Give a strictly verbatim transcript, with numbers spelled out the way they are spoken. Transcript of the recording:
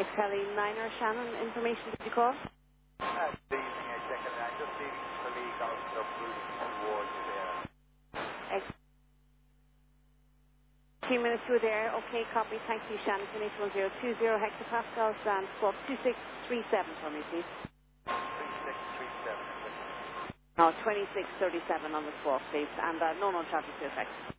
X L E niner Shannon, information did you call? Uh, good evening, I check it out. Just leaving the league out of moving towards there. X Two minutes through there. Okay, copy. Thank you, Shannon. Finish one zero two zero hectopascals and squawk two six three seven for me, please. twenty-six thirty-seven. No, twenty-six thirty-seven on the squawk, please. And uh, no, no traffic to effect.